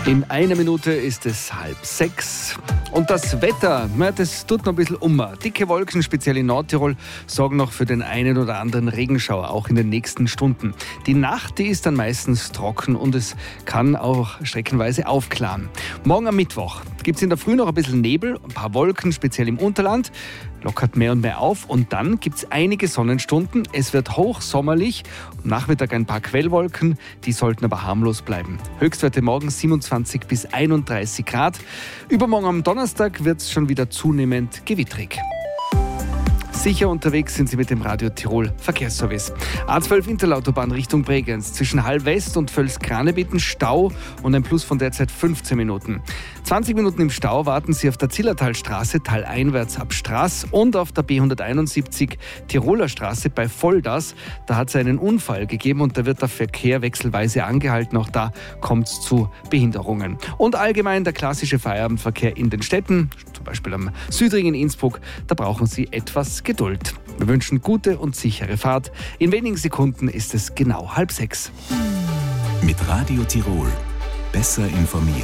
In einer Minute ist es 5:30. Und das Wetter, das tut noch ein bisschen Dicke Wolken, speziell in Nordtirol, sorgen noch für den einen oder anderen Regenschauer, auch in den nächsten Stunden. Die Nacht, die ist dann meistens trocken und es kann auch streckenweise aufklaren. Morgen am Mittwoch gibt es in der Früh noch ein bisschen Nebel, ein paar Wolken, speziell im Unterland. Lockert mehr und mehr auf und dann gibt es einige Sonnenstunden. Es wird hochsommerlich, am Nachmittag ein paar Quellwolken, die sollten aber harmlos bleiben. Höchstwerte morgen 27 bis 31 Grad. Übermorgen am Donnerstag wird es schon wieder zunehmend gewittrig. Sicher unterwegs sind Sie mit dem Radio Tirol Verkehrsservice. A12 Interlautobahn Richtung Bregenz. Zwischen Hall West und Völz-Kranebitten Stau und ein Plus von derzeit 15 Minuten. 20 Minuten im Stau warten Sie auf der Zillertalstraße taleinwärts ab Straß und auf der B171 Tiroler Straße bei Volldas. Da hat es einen Unfall gegeben und da wird der Verkehr wechselweise angehalten. Auch da kommt es zu Behinderungen. Und allgemein der klassische Feierabendverkehr in den Städten, zum Beispiel am Südring in Innsbruck, da brauchen Sie etwas Geduld. Wir wünschen gute und sichere Fahrt. In wenigen Sekunden ist es genau 5:30. Mit Radio Tirol besser informiert.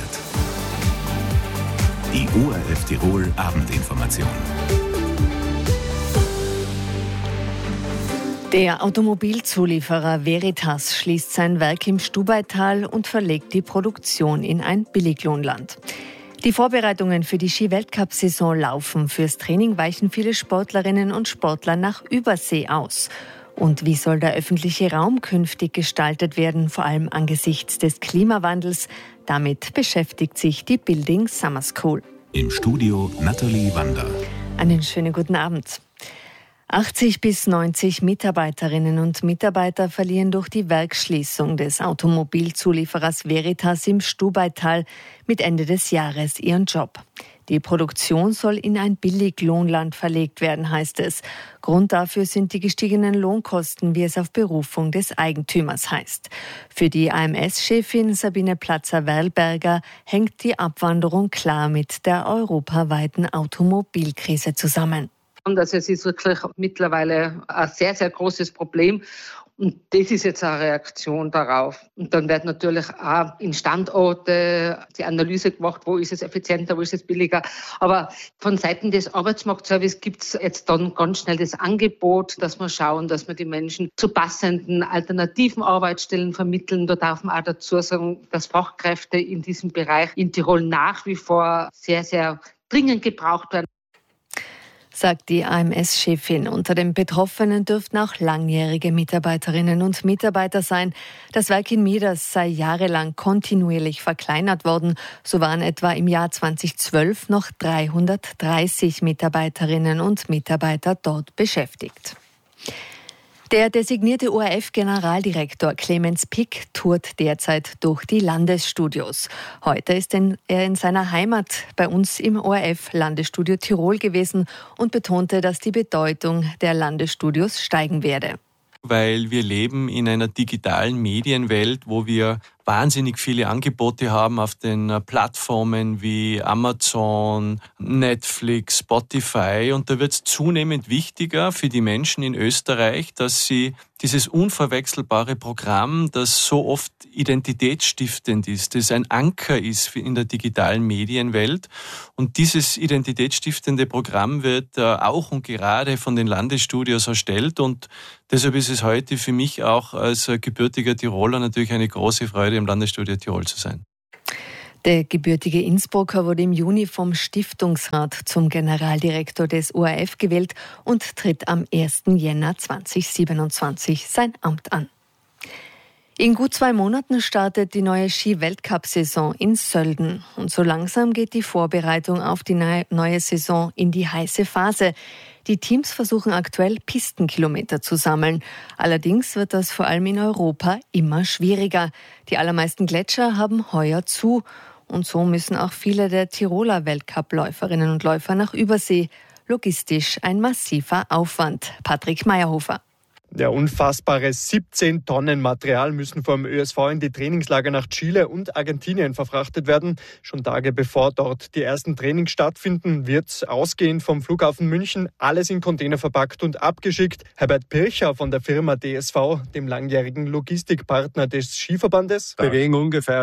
Die ORF Tirol Abendinformation. Der Automobilzulieferer Veritas schließt sein Werk im Stubaital und verlegt die Produktion in ein Billiglohnland. Die Vorbereitungen für die Ski-Weltcup-Saison laufen. Fürs Training weichen viele Sportlerinnen und Sportler nach Übersee aus. Und wie soll der öffentliche Raum künftig gestaltet werden, vor allem angesichts des Klimawandels? Damit beschäftigt sich die Building Summer School. Im Studio Nathalie Wander. Einen schönen guten Abend. 80 bis 90 Mitarbeiterinnen und Mitarbeiter verlieren durch die Werksschließung des Automobilzulieferers Veritas im Stubaital mit Ende des Jahres ihren Job. Die Produktion soll in ein Billiglohnland verlegt werden, heißt es. Grund dafür sind die gestiegenen Lohnkosten, wie es auf Berufung des Eigentümers heißt. Für die AMS-Chefin Sabine Platzer-Werlberger hängt die Abwanderung klar mit der europaweiten Automobilkrise zusammen. Also es ist wirklich mittlerweile ein sehr, sehr großes Problem. Und das ist jetzt eine Reaktion darauf. Und dann wird natürlich auch in Standorte die Analyse gemacht, wo ist es effizienter, wo ist es billiger. Aber von Seiten des Arbeitsmarktservice gibt es jetzt dann ganz schnell das Angebot, dass wir schauen, dass wir die Menschen zu passenden alternativen Arbeitsstellen vermitteln. Da darf man auch dazu sagen, dass Fachkräfte in diesem Bereich in Tirol nach wie vor sehr, sehr dringend gebraucht werden. Sagt die AMS-Chefin. Unter den Betroffenen dürften auch langjährige Mitarbeiterinnen und Mitarbeiter sein. Das Werk in Mieders sei jahrelang kontinuierlich verkleinert worden. So waren etwa im Jahr 2012 noch 330 Mitarbeiterinnen und Mitarbeiter dort beschäftigt. Der designierte ORF-Generaldirektor Clemens Pick tourt derzeit durch die Landesstudios. Heute ist er in seiner Heimat bei uns im ORF-Landesstudio Tirol gewesen und betonte, dass die Bedeutung der Landesstudios steigen werde. Weil wir leben in einer digitalen Medienwelt, wo wir wahnsinnig viele Angebote haben auf den Plattformen wie Amazon, Netflix, Spotify. Und da wird es zunehmend wichtiger für die Menschen in Österreich, dass sie dieses unverwechselbare Programm, das so oft identitätsstiftend ist, das ein Anker ist in der digitalen Medienwelt. Und dieses identitätsstiftende Programm wird auch und gerade von den Landesstudios erstellt. Und deshalb ist es heute für mich auch als gebürtiger Tiroler natürlich eine große Freude, im Landesstudio Tirol zu sein. Der gebürtige Innsbrucker wurde im Juni vom Stiftungsrat zum Generaldirektor des ORF gewählt und tritt am 1. Jänner 2027 sein Amt an. In gut 2 Monaten startet die neue Ski-Weltcup-Saison in Sölden. Und so langsam geht die Vorbereitung auf die neue Saison in die heiße Phase. Die Teams versuchen aktuell Pistenkilometer zu sammeln. Allerdings wird das vor allem in Europa immer schwieriger. Die allermeisten Gletscher haben heuer zu. Und so müssen auch viele der Tiroler Weltcup-Läuferinnen und Läufer nach Übersee. Logistisch ein massiver Aufwand. Patrick Meyerhofer. Ja, unfassbare 17 Tonnen Material müssen vom ÖSV in die Trainingslager nach Chile und Argentinien verfrachtet werden. Schon Tage bevor dort die ersten Trainings stattfinden, wird ausgehend vom Flughafen München alles in Container verpackt und abgeschickt. Herbert Pircher von der Firma DSV, dem langjährigen Logistikpartner des Skiverbandes. Bewegen ungefähr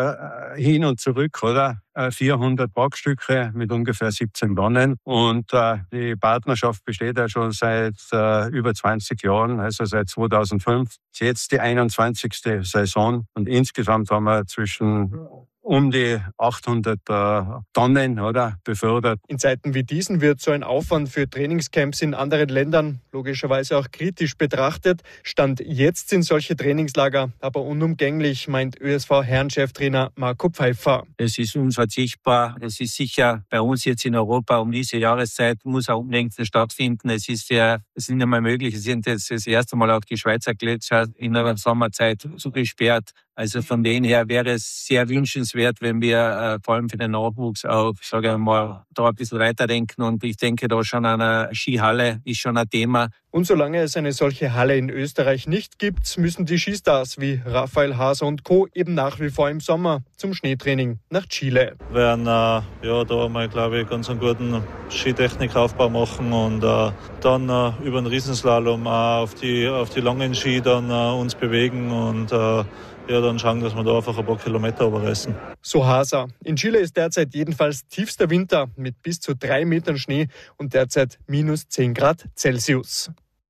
hin und zurück, oder? 400 Wagstücke mit ungefähr 17 Tonnen. Und die Partnerschaft besteht ja schon seit über 20 Jahren, also seit 2005. Ist jetzt die 21. Saison. Und insgesamt haben wir zwischen um die 800 Tonnen, oder, befördert. In Zeiten wie diesen wird so ein Aufwand für Trainingscamps in anderen Ländern logischerweise auch kritisch betrachtet. Stand jetzt sind solche Trainingslager aber unumgänglich, meint ÖSV-Herrencheftrainer Marco Pfeiffer. Es ist unverzichtbar. Es ist sicher bei uns jetzt in Europa um diese Jahreszeit muss auch unbedingt stattfinden. Es ist nicht einmal möglich. Es sind jetzt das erste Mal auch die Schweizer Gletscher in der Sommerzeit gesperrt. Also von dem her wäre es sehr wünschenswert, wenn wir vor allem für den Nachwuchs auch, sage ich mal, da ein bisschen weiterdenken. Und ich denke, da schon eine Skihalle ist schon ein Thema. Und solange es eine solche Halle in Österreich nicht gibt, müssen die Skistars wie Raphael Haser und Co. eben nach wie vor im Sommer zum Schneetraining nach Chile. Wir werden da mal, glaube ich, ganz einen guten Skitechnikaufbau machen und dann über den Riesenslalom auf die langen Ski dann uns bewegen und dann schauen, dass wir da einfach ein paar Kilometer überreißen. So Haser. In Chile ist derzeit jedenfalls tiefster Winter mit bis zu 3 Metern Schnee und derzeit minus 10 Grad Celsius.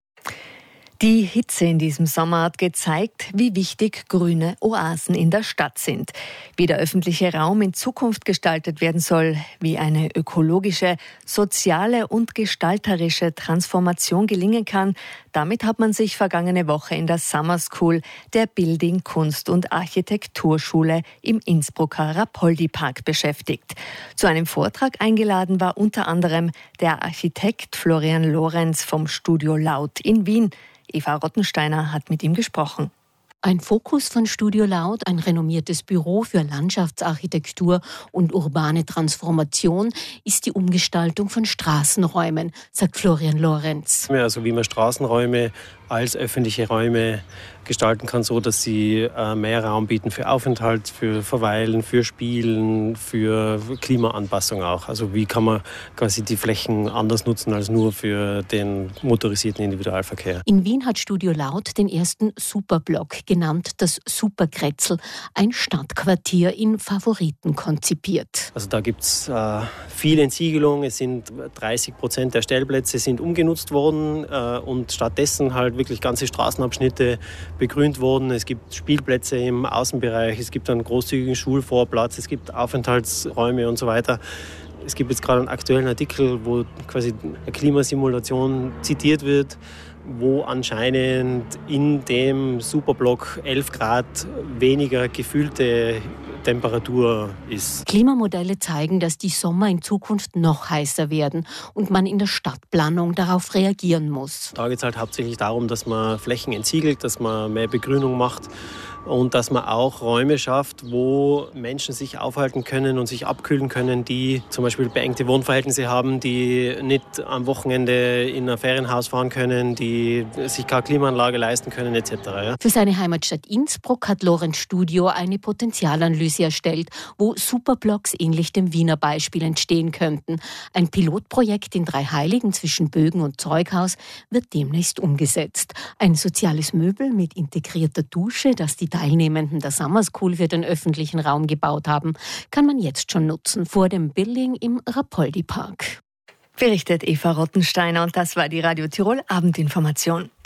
Die Hitze in diesem Sommer hat gezeigt, wie wichtig grüne Oasen in der Stadt sind. Wie der öffentliche Raum in Zukunft gestaltet werden soll, wie eine ökologische, soziale und gestalterische Transformation gelingen kann, damit hat man sich vergangene Woche in der Summer School der Building Kunst- und Architekturschule im Innsbrucker Rapoldi-Park beschäftigt. Zu einem Vortrag eingeladen war unter anderem der Architekt Florian Lorenz vom Studio Laut in Wien. Eva Rottensteiner hat mit ihm gesprochen. Ein Fokus von Studio Laut, ein renommiertes Büro für Landschaftsarchitektur und urbane Transformation, ist die Umgestaltung von Straßenräumen, sagt Florian Lorenz. Also wie man Straßenräume als öffentliche Räume gestalten kann, so dass sie mehr Raum bieten für Aufenthalt, für Verweilen, für Spielen, für Klimaanpassung auch. Also wie kann man quasi die Flächen anders nutzen als nur für den motorisierten Individualverkehr. In Wien hat Studio Laut den ersten Superblock, genannt das Superkretzel, ein Stadtquartier in Favoriten konzipiert. Also da gibt es viel Entsiegelung. Es sind 30% der Stellplätze sind umgenutzt worden und stattdessen halt wirklich ganze Straßenabschnitte begrünt worden. Es gibt Spielplätze im Außenbereich, es gibt einen großzügigen Schulvorplatz, es gibt Aufenthaltsräume und so weiter. Es gibt jetzt gerade einen aktuellen Artikel, wo quasi eine Klimasimulation zitiert wird, wo anscheinend in dem Superblock 11 Grad weniger gefühlte Temperatur ist. Klimamodelle zeigen, dass die Sommer in Zukunft noch heißer werden und man in der Stadtplanung darauf reagieren muss. Da geht es halt hauptsächlich darum, dass man Flächen entsiegelt, dass man mehr Begrünung macht und dass man auch Räume schafft, wo Menschen sich aufhalten können und sich abkühlen können, die zum Beispiel beengte Wohnverhältnisse haben, die nicht am Wochenende in ein Ferienhaus fahren können, die sich keine Klimaanlage leisten können etc. Ja. Für seine Heimatstadt Innsbruck hat Lorenz Studio eine Potenzialanalyse erstellt, wo Superblocks ähnlich dem Wiener Beispiel entstehen könnten. Ein Pilotprojekt in Dreiheiligen zwischen Bögen und Zeughaus wird demnächst umgesetzt. Ein soziales Möbel mit integrierter Dusche, das die Teilnehmenden der Summer School für den öffentlichen Raum gebaut haben, kann man jetzt schon nutzen vor dem Building im Rapoldi-Park. Berichtet Eva Rottensteiner und das war die Radio Tirol Abendinformation.